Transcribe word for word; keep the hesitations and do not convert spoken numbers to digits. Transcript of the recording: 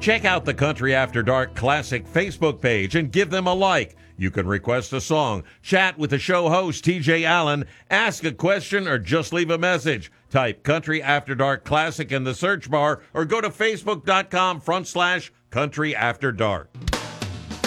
Check out the Country After Dark Classic Facebook page and give them a like. You can request a song, chat with the show host, T J Allen, ask a question, or just leave a message. Type Country After Dark Classic in the search bar or go to facebook.com front slash Country After Dark.